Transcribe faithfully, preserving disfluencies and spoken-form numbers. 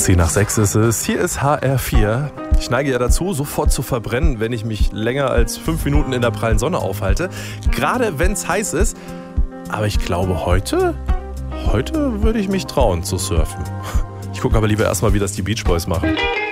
zehn nach sechs ist es. Hier ist H R vier. Ich neige ja dazu, sofort zu verbrennen, wenn ich mich länger als fünf Minuten in der prallen Sonne aufhalte. Gerade wenn es heiß ist. Aber ich glaube, heute, heute würde ich mich trauen zu surfen. Ich gucke aber lieber erstmal, wie das die Beach Boys machen.